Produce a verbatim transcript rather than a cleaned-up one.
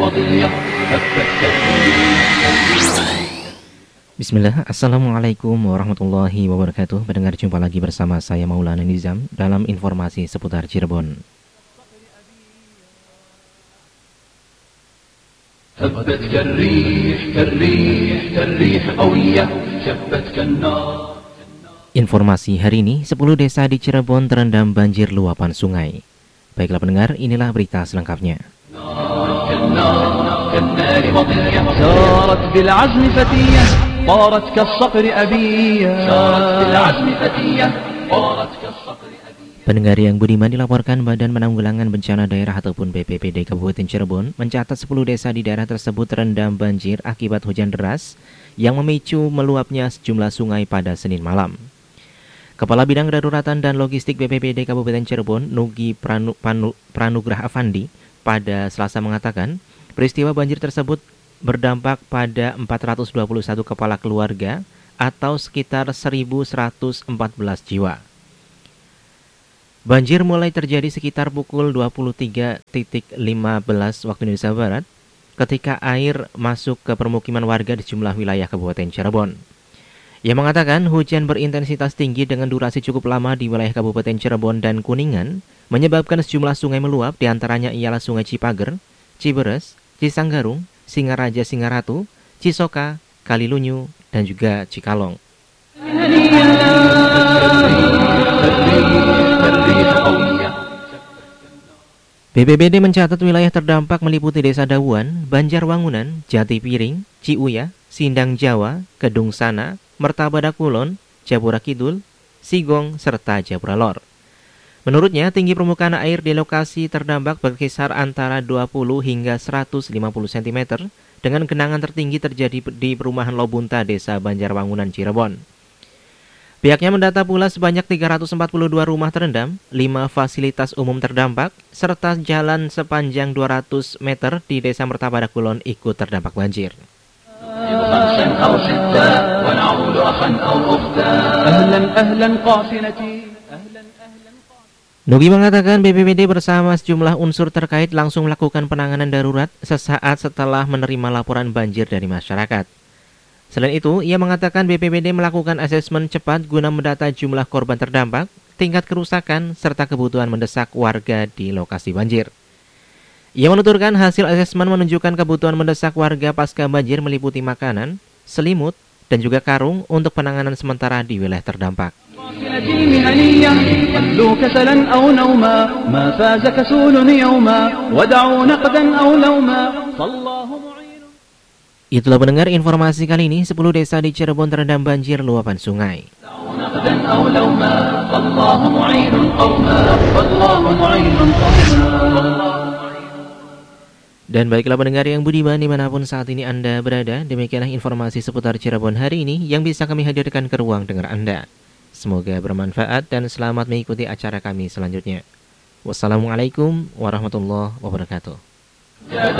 Bismillah, Assalamualaikum warahmatullahi wabarakatuh. Pendengar, jumpa lagi bersama saya Maulana Nizam dalam informasi seputar Cirebon. Informasi hari ini, sepuluh desa di Cirebon terendam banjir luapan sungai. Baiklah pendengar, inilah berita selengkapnya. Pendengar yang budiman, dilaporkan Badan Penanggulangan Bencana Daerah ataupun B P B D Kabupaten Cirebon mencatat sepuluh desa di daerah tersebut terendam banjir akibat hujan deras yang memicu meluapnya sejumlah sungai pada Senin malam. Kepala Bidang Kedaruratan dan Logistik B P B D Kabupaten Cirebon, Nugi Pranu, Panu, Pranugrah Afandi, pada Selasa mengatakan peristiwa banjir tersebut berdampak pada empat ratus dua puluh satu kepala keluarga atau sekitar seribu seratus empat belas jiwa. Banjir mulai terjadi sekitar pukul dua puluh tiga lima belas waktu Indonesia Barat ketika air masuk ke permukiman warga di sejumlah wilayah Kabupaten Cirebon. Ia mengatakan hujan berintensitas tinggi dengan durasi cukup lama di wilayah Kabupaten Cirebon dan Kuningan menyebabkan sejumlah sungai meluap, diantaranya ialah Sungai Cipager, Ciberes, Cisanggarung, Singaraja Singaratu, Cisoka, Kalilunyu, dan juga Cikalong. B P B D mencatat wilayah terdampak meliputi Desa Dawuan, Banjarwangunan, Jati Piring, Ciuya, Sindang Jawa, Kedung Sana, Mertabada Kulon, Japura Kidul, Sigong, serta Japura Lor. Menurutnya, tinggi permukaan air di lokasi terdampak berkisar antara dua puluh hingga seratus lima puluh sentimeter dengan genangan tertinggi terjadi di perumahan Lobunta, Desa Banjarwangunan, Cirebon. Pihaknya mendata pula sebanyak tiga ratus empat puluh dua rumah terendam, lima fasilitas umum terdampak, serta jalan sepanjang dua ratus meter di Desa Mertabada Kulon ikut terdampak banjir. Nugi mengatakan B P B D bersama sejumlah unsur terkait langsung melakukan penanganan darurat sesaat setelah menerima laporan banjir dari masyarakat. Selain itu, ia mengatakan B P B D melakukan asesmen cepat guna mendata jumlah korban terdampak, tingkat kerusakan, serta kebutuhan mendesak warga di lokasi banjir. Ia menuturkan hasil asesmen menunjukkan kebutuhan mendesak warga pasca banjir meliputi makanan, selimut, dan juga karung untuk penanganan sementara di wilayah terdampak. Itulah pendengar informasi kali ini, sepuluh desa di Cirebon terendam banjir luapan sungai. Dan baiklah pendengar yang budiman dimanapun saat ini Anda berada, demikianlah informasi seputar Cirebon hari ini yang bisa kami hadirkan ke ruang dengar Anda. Semoga bermanfaat dan selamat mengikuti acara kami selanjutnya. Wassalamualaikum warahmatullahi wabarakatuh.